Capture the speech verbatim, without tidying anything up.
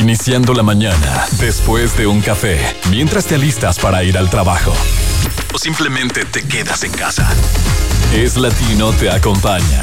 Iniciando la mañana, después de un café, mientras te alistas para ir al trabajo. O simplemente te quedas en casa. Es Latino te acompaña.